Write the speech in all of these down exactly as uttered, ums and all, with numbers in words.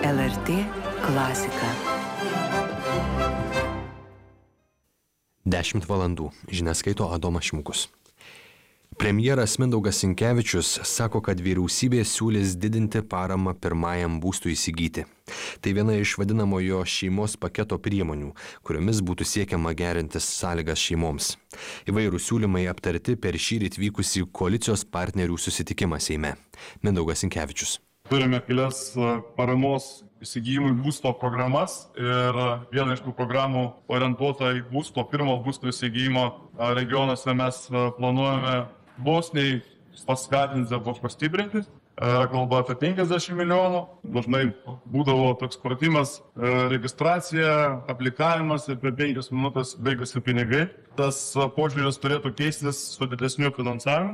L R T klasika. dešimt valandų. Žinias skaito Adomas Šimkus. Premjeras Mindaugas Sinkevičius sako, kad vyriausybė siūlys didinti paramą pirmajam būstui įsigyti. Tai viena iš vadinamojo šeimos paketo priemonių, kuriomis būtų siekiama gerinti sąlygas šeimoms. Įvairūs siūlymai aptarti per šįryt vykusį koalicijos partnerių susitikimą Seime. Mindaugas Sinkevičius. Turime kelias paramos įsigijimui būsto programas ir viena iš tų programų orientuota į būsto, pirmo būsto įsigijimo regionuose mes planuojame Bosniai paskatinti arba pastiprinti. Kalba apie penkiasdešimt milijonų. Dažnai būdavo toks pratimas, registracija, aplikavimas ir per penkias minutės baigėsi pinigai. Tas požiūris turėtų keistis su didesniu finansavimu.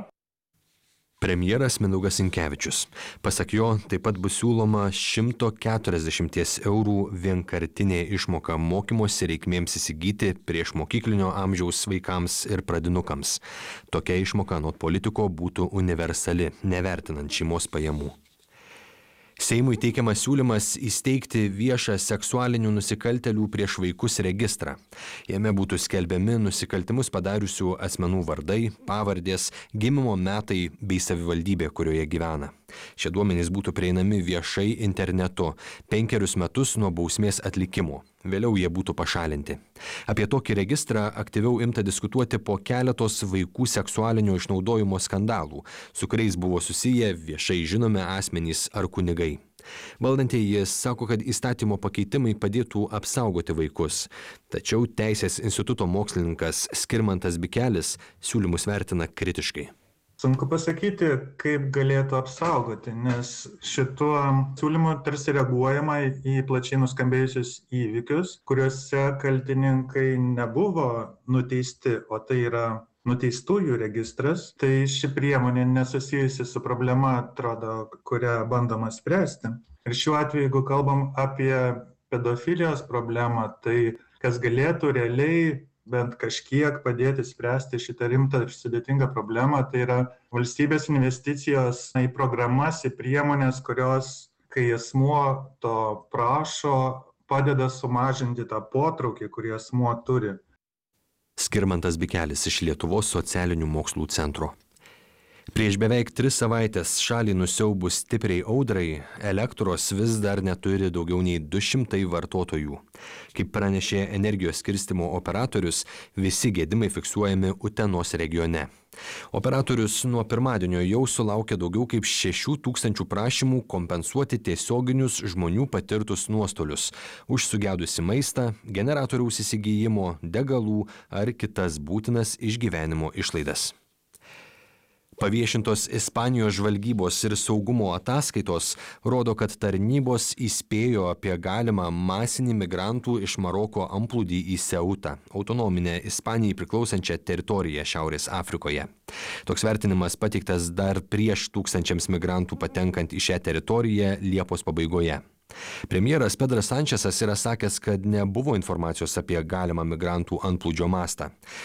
Premjeras Mindaugas Sinkevičius. Pasak jo, taip pat bus siūloma šimto keturiasdešimt eurų vienkartinė išmoka mokymosi reikmėms įsigyti prieš mokyklinio amžiaus vaikams ir pradinukams. Tokia išmoka anot politiko būtų universali, nevertinant šeimos pajamų. Seimui teikiamas siūlymas įsteigti viešą seksualinių nusikaltėlių prieš vaikus registrą. Jame būtų skelbiami nusikaltimus padariusių asmenų vardai, pavardės, gimimo metai bei savivaldybė, kurioje gyvena. Šie duomenys būtų prieinami viešai internetu penkerius metus nuo bausmės atlikimo. Vėliau jie būtų pašalinti. Apie tokį registrą aktyviau imta diskutuoti po keletos vaikų seksualinio išnaudojimo skandalų, su kuriais buvo susiję viešai žinomi asmenys ar kunigai. Valdantieji sako, kad įstatymo pakeitimai padėtų apsaugoti vaikus. Tačiau Teisės instituto mokslininkas Skirmantas Bikelis siūlymus vertina kritiškai. Sunku pasakyti, kaip galėtų apsaugoti, nes šituo siūlymu tarsi reaguojama į plačiai nuskambėjusius įvykius, kuriuose kaltininkai nebuvo nuteisti, o tai yra nuteistųjų registras. Tai ši priemonė nesusijusi su problema, atrodo, kurią bandoma spręsti. Ir šiuo atveju, jeigu kalbam apie pedofilijos problemą, tai kas galėtų realiai bent kažkiek padėti spręsti šitą rimtą ir sudėtingą problemą, tai yra valstybės investicijos į programas, į priemonės, kurios, kai asmuo to prašo, padeda sumažinti tą potraukį, kurį asmuo turi. Skirmantas Bikelis iš Lietuvos socialinių mokslų centro. Prieš beveik tris savaitės šalį nusiaubus stipriai audrai, elektros vis dar neturi daugiau nei du šimtai vartotojų. Kaip pranešė energijos skirstymo operatorius, visi gedimai fiksuojami Utenos regione. Operatorius nuo pirmadienio jau sulaukė daugiau kaip šešių tūkstančių prašymų kompensuoti tiesioginius žmonių patirtus nuostolius už sugedusi maistą, generatoriaus įsigijimo, degalų ar kitas būtinas išgyvenimo išlaidas. Paviešintos Ispanijos žvalgybos ir saugumo ataskaitos rodo, kad tarnybos įspėjo apie galimą masinį migrantų iš Maroko antplūdį į Seutą, autonominę Ispanijai priklausančią teritoriją Šiaurės Afrikoje. Toks vertinimas pateiktas dar prieš tūkstančiams migrantų patenkant į šią teritoriją Liepos pabaigoje. Premjeras Pedras Sančesas yra sakęs, kad nebuvo informacijos apie galimą migrantų antplūdžio mastą.